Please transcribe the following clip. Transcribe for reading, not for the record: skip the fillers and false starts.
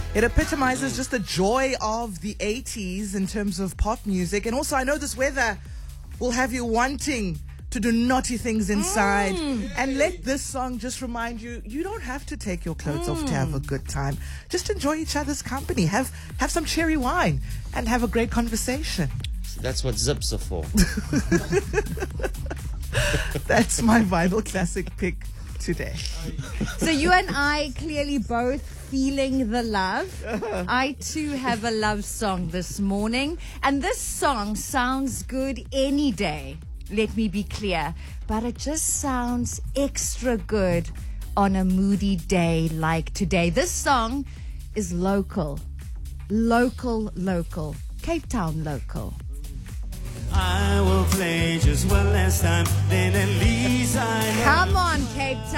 It epitomizes just the joy of the 80s in terms of pop music. And also, I know this weather will have you wanting to do naughty things inside. And let this song just remind you, you don't have to take your clothes off to have a good time. Just enjoy each other's company. Have some cherry wine and have a great conversation. That's what zips are for. That's my vinyl classic pick today. So you and I clearly both feeling the love. I too have a love song this morning, and this song sounds good any day, let me be clear, but it just sounds extra good on a moody day like today. This song is local, Cape Town local. I will play just one last time, then at least I know. Come on, Cape Town.